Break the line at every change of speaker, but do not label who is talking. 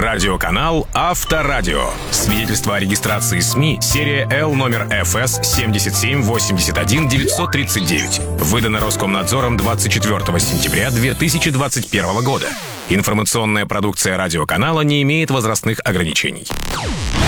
Радиоканал Авторадио. Свидетельство о регистрации СМИ, серия Л номер ФС 7781-939. Выдано Роскомнадзором 24 сентября 2021 года. Информационная продукция радиоканала не имеет возрастных ограничений.